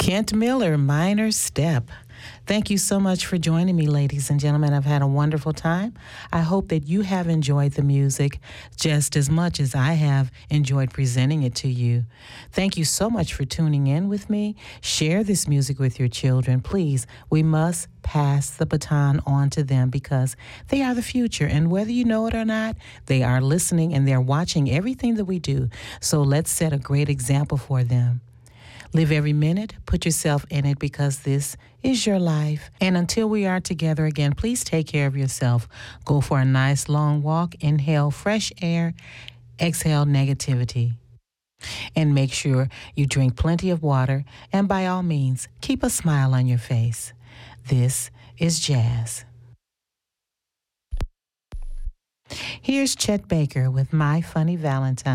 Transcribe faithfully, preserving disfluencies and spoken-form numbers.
Kent Miller, Minor Step. Thank you so much for joining me, ladies and gentlemen. I've had a wonderful time. I hope that you have enjoyed the music just as much as I have enjoyed presenting it to you. Thank you so much for tuning in with me. Share this music with your children. Please, we must pass the baton on to them because they are the future. And whether you know it or not, they are listening and they're watching everything that we do. So let's set a great example for them. Live every minute, put yourself in it because this is your life. And until we are together again, please take care of yourself. Go for a nice long walk, inhale fresh air, exhale negativity. And make sure you drink plenty of water, and by all means, keep a smile on your face. This is Jazz. Here's Chet Baker with My Funny Valentine.